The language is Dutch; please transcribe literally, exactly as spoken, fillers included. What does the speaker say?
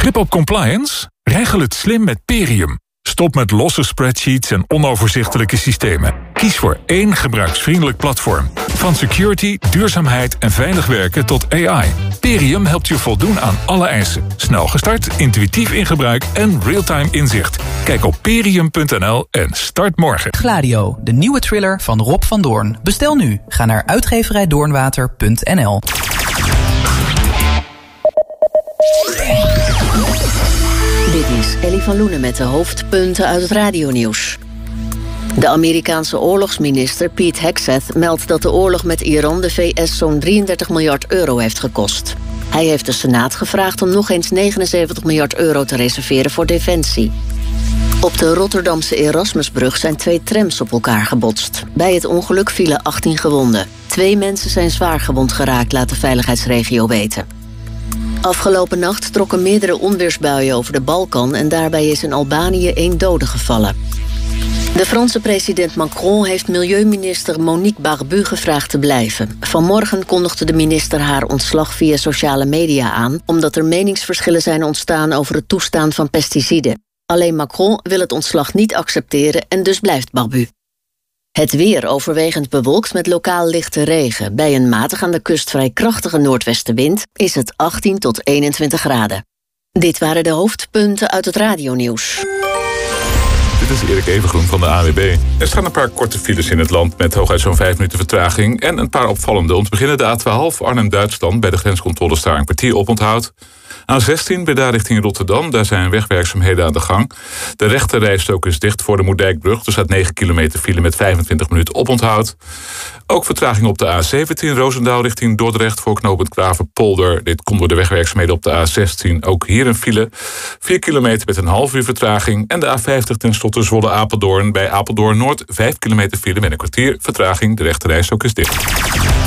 Grip op compliance? Regel het slim met Perium. Stop met losse spreadsheets en onoverzichtelijke systemen. Kies voor één gebruiksvriendelijk platform. Van security, duurzaamheid en veilig werken tot A I. Perium helpt je voldoen aan alle eisen. Snel gestart, intuïtief in gebruik en real-time inzicht. Kijk op perium punt n l en start morgen. Gladio, de nieuwe thriller van Rob van Doorn. Bestel nu. Ga naar uitgeverij doornwater punt n l. Dit is Ellie van Loenen met de hoofdpunten uit het radionieuws. De Amerikaanse oorlogsminister Pete Hegseth meldt dat de oorlog met Iran de V S zo'n drieëndertig miljard euro heeft gekost. Hij heeft de Senaat gevraagd om nog eens negenenzeventig miljard euro te reserveren voor defensie. Op de Rotterdamse Erasmusbrug zijn twee trams op elkaar gebotst. Bij het ongeluk vielen achttien gewonden. Twee mensen zijn zwaar gewond geraakt, laat de veiligheidsregio weten. Afgelopen nacht trokken meerdere onweersbuien over de Balkan en daarbij is in Albanië één dode gevallen. De Franse president Macron heeft milieuminister Monique Barbu gevraagd te blijven. Vanmorgen kondigde de minister haar ontslag via sociale media aan, omdat er meningsverschillen zijn ontstaan over het toestaan van pesticiden. Alleen Macron wil het ontslag niet accepteren en dus blijft Barbu. Het weer overwegend bewolkt met lokaal lichte regen. Bij een matig aan de kust vrij krachtige noordwestenwind is het achttien tot eenentwintig graden. Dit waren de hoofdpunten uit het radionieuws. Dit is Erik Evengroen van de A W B. Er staan een paar korte files in het land met hooguit zo'n vijf minuten vertraging en een paar opvallende. Om te beginnen de A twaalf Arnhem-Duitsland. Bij de grenscontrole staat een kwartier oponthoud. A zestien Breda richting Rotterdam. Daar zijn wegwerkzaamheden aan de gang. De rechte rijstrook is dicht voor de Moerdijkbrug. Er staat negen kilometer file met vijfentwintig minuten oponthoud. Ook vertraging op de A zeventien Roosendaal richting Dordrecht voor knooppunt Klaverpolder. Dit komt door de wegwerkzaamheden op de A zestien. Ook hier een file. vier kilometer met een half uur vertraging. En de A vijftig ten slotte Zwolle-Apeldoorn. Bij Apeldoorn Noord vijf kilometer file met een kwartier vertraging. De rechte rijstrook is dicht.